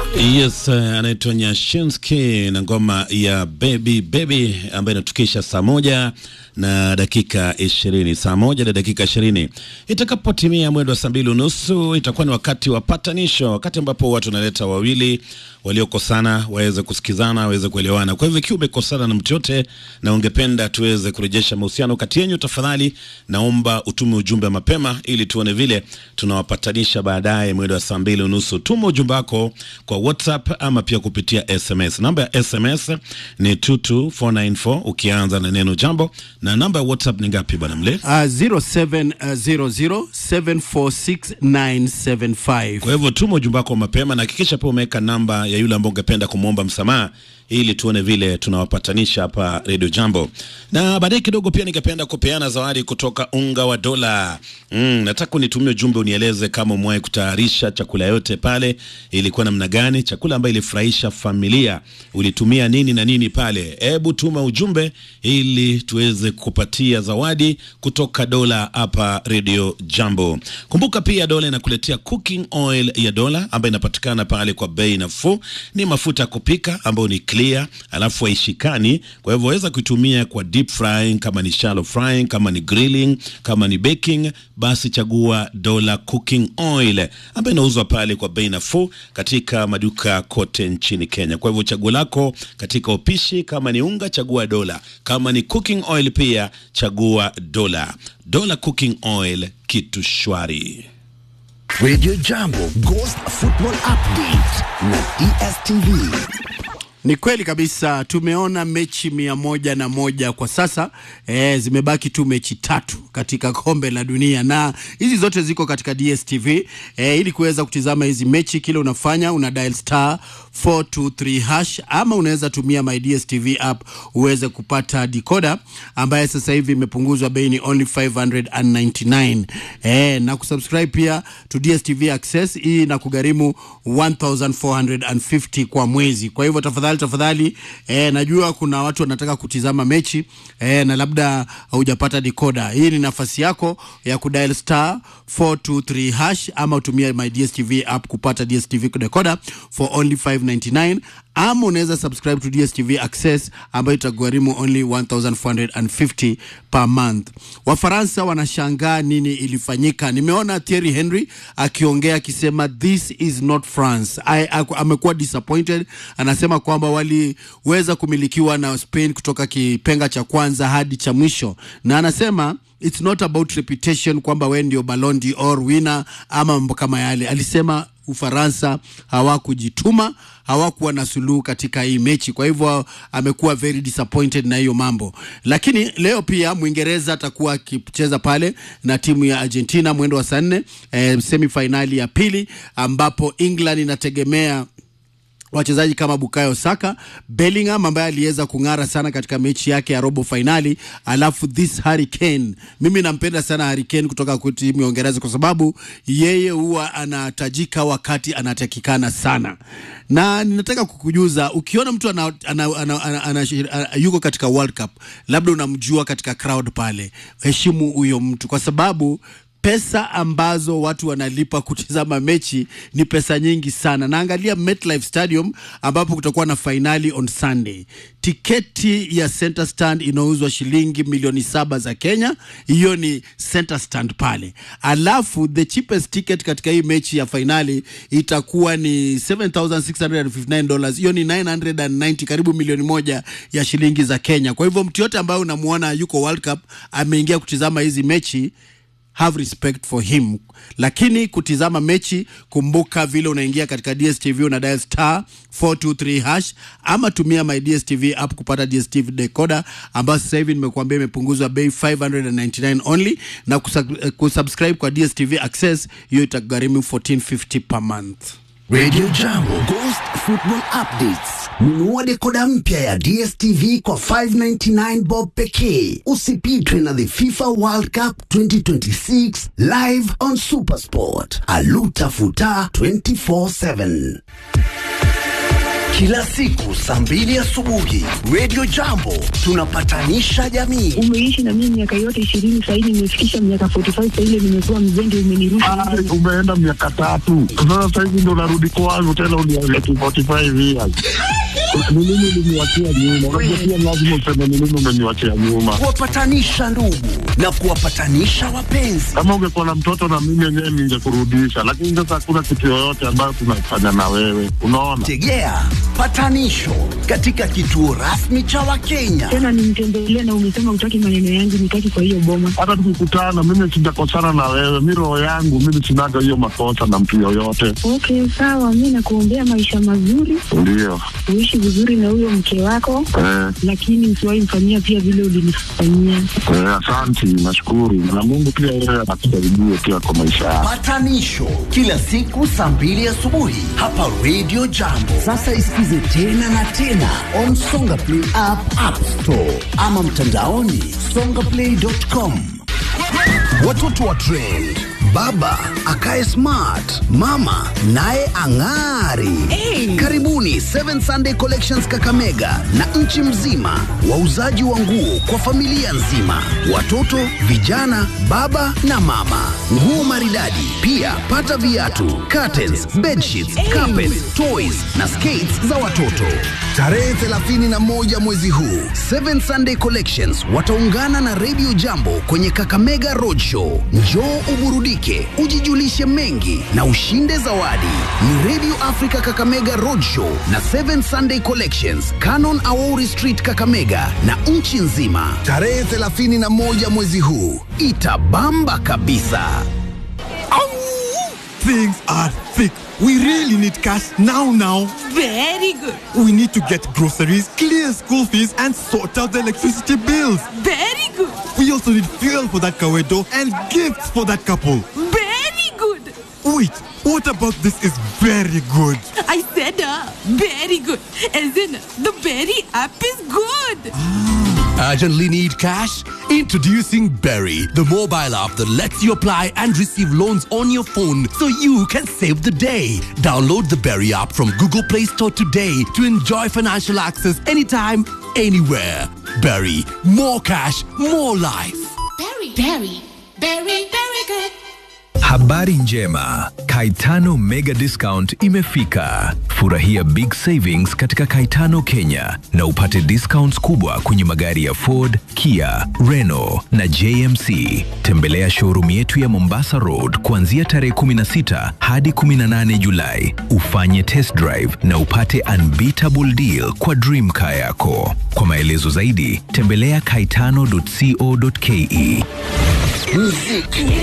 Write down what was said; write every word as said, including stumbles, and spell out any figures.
Yes, uh, anaitwa Nyashinski na ngoma ya Baby Baby ambayo inatukisha saa moja na dakika ishirini. Saa moja na dakika ishirini. Itakapotimia mwendo wa saa mbili unusu itakuwa ni wakati wa patanisho, wakati ambapo watu wanaleta wawili waliokosana waweze kusikizana, waweze kuelewana. Kwa hivyo ikiwa umekosana na mtu yote na ungependa tuweze kurejesha mahusiano kati yenu, tafadhali naomba utume ujumbe mapema ili tuone vile tunawapatanisha baadaye mwendo wa saa mbili unusu. Tuma ujumbe wako kwa WhatsApp ama pia kupitia S M S. Namba ya S M S ni two two four nine four ukianza na neno jambo, na namba ya WhatsApp ni ngapi bwana Mle? Uh, zero seven zero zero seven four six nine seven five. Kwa hivyo tuma ujumbe wako mapema na hakikisha pia umeweka namba ya yule ambaye ungependa kumuomba msamaha ili tuone vile tunawapatanisha hapa Radio Jambo. Na baadaye kidogo pia ningependa kupeana zawadi kutoka unga wa dola. Mm, nataka unitumie ujumbe unieleze kama umewahi kutayarisha chakula yote pale, ilikuwa namna gani, chakula ambayo ilifurahisha familia, ulitumia nini na nini pale. Hebu tuma ujumbe ili tuweze kupatia zawadi kutoka dola hapa Radio Jambo. Kumbuka pia dola inakuletea cooking oil ya dola ambayo inapatikana pale kwa bei nafuu. Ni mafuta kupika ambayo ni clear, alafu haishikani. Kwa hivyo waweza kuitumia kwa deep frying, kama ni shallow frying, kama ni grilling, kama ni baking, basi chagua dola cooking oil ambayo inauzwa pale kwa bei nafuu katika maduka kote nchini Kenya. Kwa hivyo chaguo lako katika upishi, kama ni unga chagua dola, kama ni cooking oil pia chagua dola. Dola cooking oil, kitu shwari. Radio Jambo Ghost Football Update na D S T V. Ni kweli kabisa, tumeona mechi mia moja na moja kwa sasa. E, zimebaki tu mechi tatu katika kombe la dunia, na hizi zote ziko katika D S T V. E, ili kuweza kutizama hizi mechi, kile unafanya una dial star four two three hash, ama unaweza tumia my D S T V app uweze kupata decoder ambaye sasa hivi imepunguzwa bei, ni only five ninety-nine. E, na kusubscribe pia to D S T V Access, hii na kugharimu one thousand four hundred fifty kwa mwezi. Kwa hivyo tafadhali tafadhali eh, najua kuna watu wanataka kutizama mechi eh, na labda hujapata decoder. Hii ni nafasi yako ya kudial star four two three hash, ama utumia my D S T V app kupata D S T V decoder for only five ninety-nine, ama unaweza subscribe to D S T V Access ambayo itagharimu only one thousand four hundred fifty per month. Wafaransa wanashangaa nini ilifanyika. Nimeona Thierry Henry akiongea akisema this is not France. I, amekuwa disappointed, anasema kwamba waliweza kumilikiwa na Spain kutoka kipenga cha kwanza hadi cha mwisho, na anasema it's not about reputation kwamba wewe ndio Ballon d'Or winner ama mambo kama yale. Alisema Ufaransa hawakujituma, hawakuwa na suluhu katika hii mechi. Kwa hivyo amekuwa very disappointed na hiyo mambo. Lakini leo pia Mwingereza atakuwa akicheza pale na timu ya Argentina mwendo wa saa nne, eh, semi-finali ya pili, ambapo England inategemea wachezaji kama Bukayo Saka, Bellingham ambaye aliweza kung'ara sana katika mechi yake ya robo finali, alafu this Harry Kane. Mimi nampenda sana Harry Kane kutoka kwa timu ya Uingereza kwa sababu yeye huwa anatajika wakati anatakikana sana. Na ninataka kukujuza, ukiona mtu ana, ana, ana, ana, ana, ana, yuko katika World Cup, labda unamjua katika crowd pale, heshimu huyo mtu, kwa sababu pesa ambazo watu wanalipa kutizama mechi ni pesa nyingi sana. Naangalia MetLife Stadium ambapo kutakuwa na finali on Sunday. Tiketi ya center stand inauzwa shilingi milioni saba za Kenya. Hiyo ni center stand pale. Alafu the cheapest ticket katika hii mechi ya finali itakuwa ni seven thousand six hundred fifty-nine dollars. Hiyo ni nine hundred ninety, karibu milioni moja ya shilingi za Kenya. Kwa hivyo mtu yote ambaye unamuona yuko World Cup ameingia kutizama hizi mechi, have respect for him. Lakini kutizama mechi, kumbuka vile unaingia katika D S T V una dial star four two three hash, ama tumia my D S T V app kupata D S T V decoder ambayo sasa hivi nimekuambia imepunguzwa bei five ninety-nine only, na kusubscribe kwa D S T V Access hiyo itagharimu fourteen fifty per month. Radio Jambo Ghost Football Updates. Nunua dekoda mpya ya D S T V kwa five ninety-nine bob pekee. Usipitwe na the FIFA World Cup twenty twenty-six live on Supersport. Aluta futa twenty four seven. Kila siku saa mbili asubuhi Radio Jambo tunapatanisha jamii. Umeishi na mimi miaka yote ishirini, sasa hivi nimefikisha miaka arobaini na tano, sasa hivi nimekuwa mzee, umenirusha. Ah, umeenda miaka tatu. Sasa hivi ndo narudi kwangu tena unianze arobaini na tano years. Ni nini uliniwachia nyuma? Unajua pia lazima useme ni nini umeniwachia nyuma. Kuwapatanisha ndugu na kuwapatanisha wapenzi. Kama ungekuwa na mtoto na mimi yenyewe ningekurudisha, lakini sasa hakuna kitu yoyote ambayo tunafanya na wewe. Unaona? Tegea patanisho katika kituo rasmi cha Wakenya. Tena nimtembelea na umesema utaki maneno yangu nitaki kwa hiyo boma. Hata tukikutana mimi sijakosana na wewe. Mimi roho yangu mimi sinaga hiyo makosa na mtu yoyote. Okay, sawa, mimi nakuombea maisha mazuri. Ndio. Uishi vizuri na huyo mke wako. Eh. Lakini usiwahi mfanyia pia vile ulinifanyia. Eh, asante, nashukuru. Na Mungu pia yeye atakusaidia pia kwa maisha yako. Patanisho kila siku saa mbili asubuhi hapa Radio Jambo. Sasa isikize tena na tena on Songa Play app, App Store ama mtandaoni songa play dot com. Watoto wa trend, baba akae smart, mama naye ang'ari. Hey. Karibuni Seven Sunday Collections Kakamega na nchi mzima, wauzaji wa nguo kwa familia nzima, watoto, vijana, baba na mama. Nguo maridadi, pia pata viatu, curtains, bedsheets, hey, carpets, toys na skates za watoto. Tarehe thelathini na moja mwezi huu, Seven Sunday Collections wataungana na Radio Jambo kwenye Kakamega Roadshow. Njoo uburudike, ujijulishe mengi na ushinde zawadi. Ni Radio Africa Kakamega Roadshow na Seven Sunday Collections, Canon Awori Street Kakamega na nchi nzima. Tarehe thelathini na moja mwezi huu, itabamba kabisa. Things are thick. We really need cash now now. Very good. We need to get groceries, clear school fees and sort out the electricity bills. Very good. We also need fuel for that kawedo and gifts for that couple. Very good. Wait, what about this is very good? I said uh, very good. As in, the Berry app is good. Urgently need cash? Introducing Berry, the mobile app that lets you apply and receive loans on your phone so you can save the day. Download the Berry app from Google Play Store today to enjoy financial access anytime, anywhere. Berry, more cash, more life. Berry, Berry, Berry, very good. Habari njema, Kaitano Mega Discount imefika. Furahia big savings katika Kaitano Kenya na upate discounts kubwa kwenye magari ya Ford, Kia, Renault na J M C. Tembelea showroom yetu ya Mombasa Road kuanzia tarehe kumi na sita hadi kumi na nane Julai. Ufanye test drive na upate unbeatable deal kwa dream car yako. Kwa maelezo zaidi, tembelea kaitano dot co dot ke. Muziki